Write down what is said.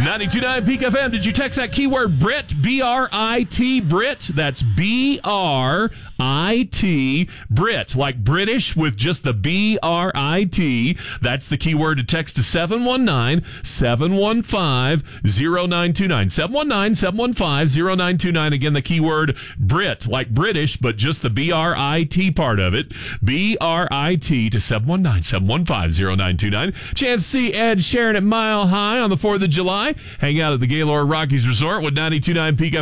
92.9 Peak FM. Did you text that keyword Brit? B-R-I-T, Brit? That's B-R-I-T, Brit. Like British with just the B-R-I-T. That's the keyword to text to 719-715-0929. 719-715-0929. Again, the keyword Brit. Like British, but just the B-R-I-T part of it. B-R-I-T to 719-715-0929. Chance to see Ed Sheeran at Mile High on the 4th of July. Hang out at the Gaylord Rockies Resort with 92.9 Peak FM.